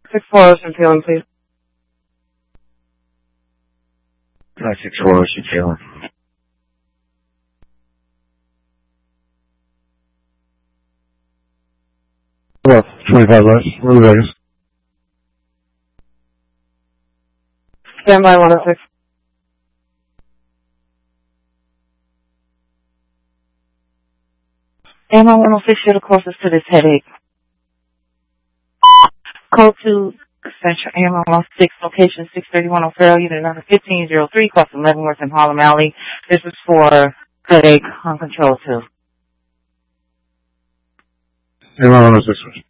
640 Ocean Taylor, please. 640 Ocean Taylor. About 25 less. Where are Vegas? Stand by 106. AMI 106, you're the closest to this headache. Code 2, Central AMI 106, location 631 O'Farrell, unit number 1503, across from Leavenworth and Harlem Alley. This is for headache on control 2. AMI 106.